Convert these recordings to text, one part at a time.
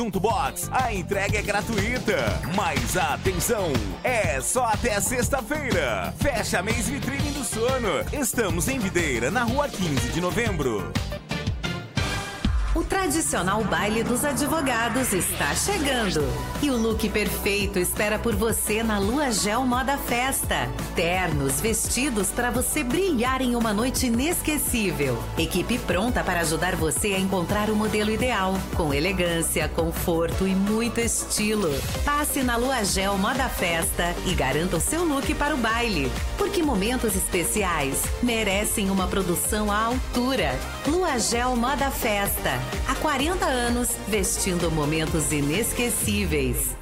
Box, a entrega é gratuita. Mas atenção, é só até sexta-feira. Fecha mês Vitrine do Sono. Estamos em Videira, na rua 15 de novembro. O tradicional baile dos advogados está chegando. E o look perfeito espera por você na Lua Gel Moda Festa. Ternos, vestidos para você brilhar em uma noite inesquecível. Equipe pronta para ajudar você a encontrar o modelo ideal. Com elegância, conforto e muito estilo. Passe na Lua Gel Moda Festa e garanta o seu look para o baile. Porque momentos especiais merecem uma produção à altura. Lua Gel Moda Festa. Há 40 anos, vestindo momentos inesquecíveis.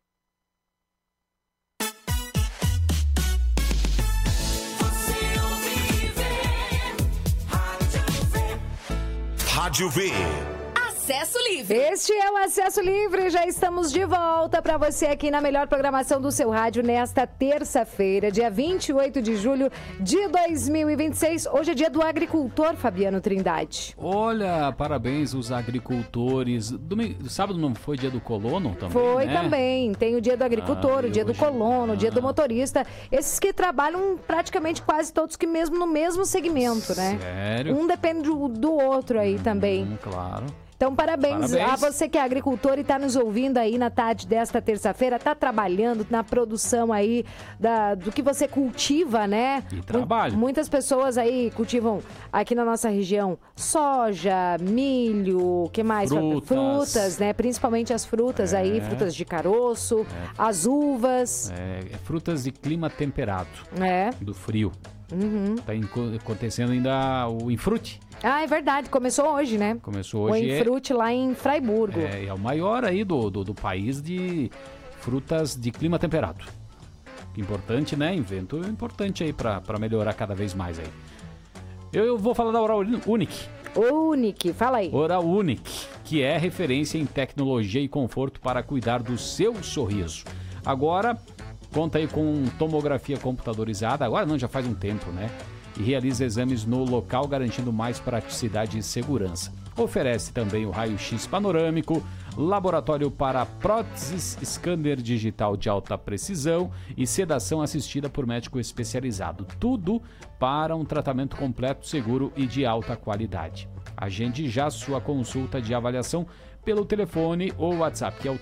Rádio V. Acesso Livre. Este é o Acesso Livre, já estamos de volta para você aqui na melhor programação do seu rádio nesta terça-feira, dia 28 de julho de 2026. Hoje é dia do agricultor, Fabiano Trindade. Olha, parabéns aos agricultores. Sábado não foi dia do colono também, Foi, né? Também. Tem o dia do agricultor, o dia do colono, o dia do motorista. Esses que trabalham praticamente quase todos que mesmo no mesmo segmento, né? Sério? Um depende do outro aí também. Claro. Então, parabéns a você que é agricultor e está nos ouvindo aí na tarde desta terça-feira, está trabalhando na produção aí do que você cultiva, né? E trabalha. Muitas pessoas aí cultivam aqui na nossa região soja, milho, o que mais? Frutas, né? Principalmente as frutas aí, frutas de caroço, as uvas. Frutas de clima temperado. Do frio. Tá acontecendo ainda o Infrute. Ah, é verdade. Começou hoje, né? Começou hoje. O Infrute lá em Fraiburgo. É o maior aí do país de frutas de clima temperado. Importante, né? Invento importante aí para melhorar cada vez mais aí. Eu vou falar da Oral Unique. Unique, fala aí. Oral Unique, que é referência em tecnologia e conforto para cuidar do seu sorriso. Agora, conta aí com tomografia computadorizada. Agora não, já faz um tempo, né? E realiza exames no local, garantindo mais praticidade e segurança. Oferece também o raio-x panorâmico, laboratório para próteses, scanner digital de alta precisão e sedação assistida por médico especializado. Tudo para um tratamento completo, seguro e de alta qualidade. Agende já sua consulta de avaliação pelo telefone ou WhatsApp, que é o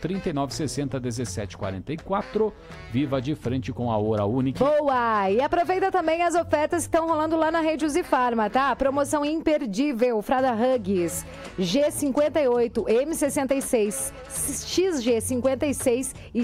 3960-1744. Viva de frente com a Oral Unique. Boa! E aproveita também as ofertas que estão rolando lá na Rede Uzifarma, tá? Promoção imperdível, Fralda Huggies, G58, M66, XG56 e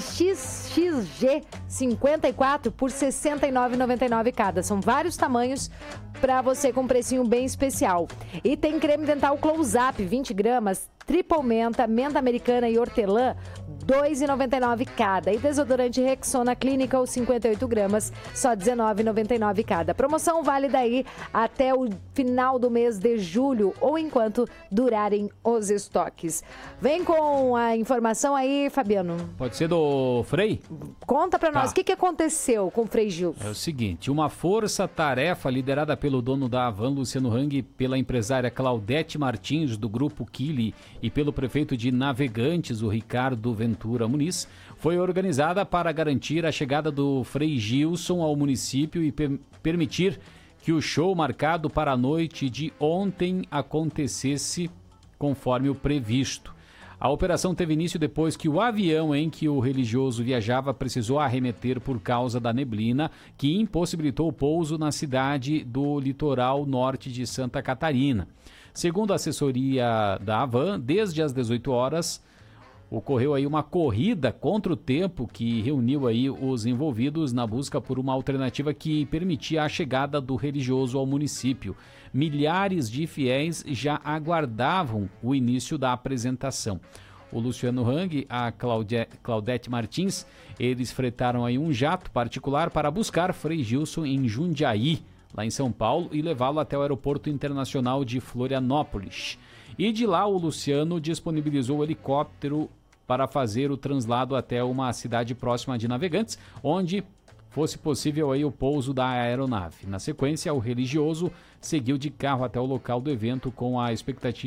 XXG54 por R$ 69,99 cada. São vários tamanhos para você com um precinho bem especial. E tem creme dental Close-Up, 20 gramas, triple menta, menta americana e hortelã, R$ 2,99 cada. E desodorante Rexona Clinical, 58 gramas, só R$ 19,99 cada. Promoção válida aí até o final do mês de julho ou enquanto durarem os estoques. Vem com a informação aí, Fabiano. Pode ser do Frei? Conta pra nós, o que aconteceu com o Frei Gilson? É o seguinte, uma força-tarefa liderada pelo dono da Havan, Luciano Hang, pela empresária Claudete Martins, do Grupo Kili, e pelo prefeito de Navegantes, o Ricardo Ventura Muniz, foi organizada para garantir a chegada do Frei Gilson ao município e permitir que o show marcado para a noite de ontem acontecesse conforme o previsto. A operação teve início depois que o avião em que o religioso viajava precisou arremeter por causa da neblina, que impossibilitou o pouso na cidade do litoral norte de Santa Catarina. Segundo a assessoria da Havan, desde as 18 horas, ocorreu aí uma corrida contra o tempo que reuniu aí os envolvidos na busca por uma alternativa que permitia a chegada do religioso ao município. Milhares de fiéis já aguardavam o início da apresentação. O Luciano Hang, a Claudete Martins, eles fretaram aí um jato particular para buscar Frei Gilson em Jundiaí, lá em São Paulo, e levá-lo até o Aeroporto Internacional de Florianópolis. E de lá o Luciano disponibilizou o helicóptero para fazer o translado até uma cidade próxima de Navegantes, onde fosse possível aí o pouso da aeronave. Na sequência, o religioso seguiu de carro até o local do evento com a expectativa